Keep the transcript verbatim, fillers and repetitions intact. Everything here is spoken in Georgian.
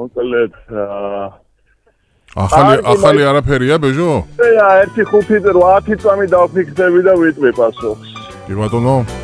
მოკლედ ახალი ახალი არაფერია ბეჟო? ეა ერთი ხუთი ათი წამი დავფიქსები და ვიტყვი პასუხს. კი ბატონო.